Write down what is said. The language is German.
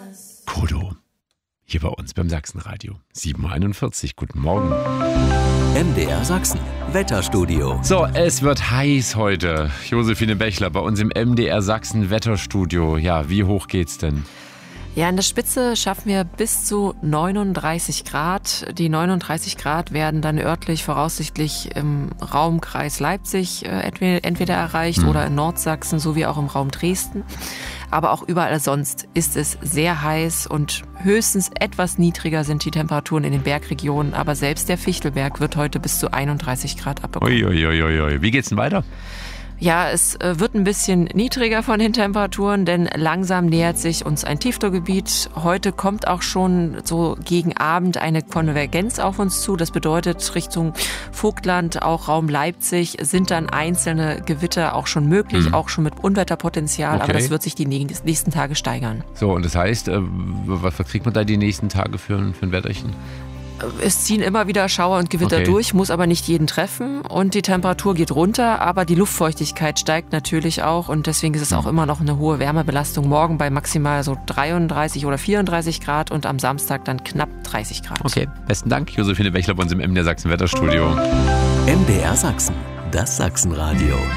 Kodo. Hier bei uns beim Sachsenradio. 7.41 Uhr. Guten Morgen. MDR Sachsen. Wetterstudio. So, es wird heiß heute. Josephine Bechler bei uns im MDR Sachsen Wetterstudio. Ja, wie hoch geht's denn? Ja, in der Spitze schaffen wir bis zu 39 Grad. Die 39 Grad werden dann örtlich voraussichtlich im Raumkreis Leipzig entweder erreicht oder in Nordsachsen sowie auch im Raum Dresden. Aber auch überall sonst ist es sehr heiß und höchstens etwas niedriger sind die Temperaturen in den Bergregionen. Aber selbst der Fichtelberg wird heute bis zu 31 Grad abbekommen. Uiuiuiui. Wie geht's denn weiter? Ja, es wird ein bisschen niedriger von den Temperaturen, denn langsam nähert sich uns ein Tiefdruckgebiet. Heute kommt auch schon so gegen Abend eine Konvergenz auf uns zu. Das bedeutet, Richtung Vogtland, auch Raum Leipzig, sind dann einzelne Gewitter auch schon möglich, auch schon mit Unwetterpotenzial. Okay. Aber das wird sich die nächsten Tage steigern. So, und das heißt, was kriegt man da die nächsten Tage für ein Wetterchen? Es ziehen immer wieder Schauer und Gewitter durch, muss aber nicht jeden treffen und die Temperatur geht runter, aber die Luftfeuchtigkeit steigt natürlich auch und deswegen ist es auch immer noch eine hohe Wärmebelastung. Morgen bei maximal so 33 oder 34 Grad und am Samstag dann knapp 30 Grad. Okay, besten Dank, Josephine Bechler bei uns im MDR Sachsen Wetterstudio. MDR Sachsen. Das Sachsenradio.